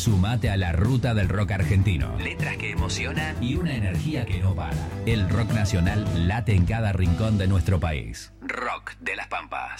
Sumate a la ruta del rock argentino. Letras que emocionan y una energía que no para. El rock nacional late en cada rincón de nuestro país. Rock de las Pampas.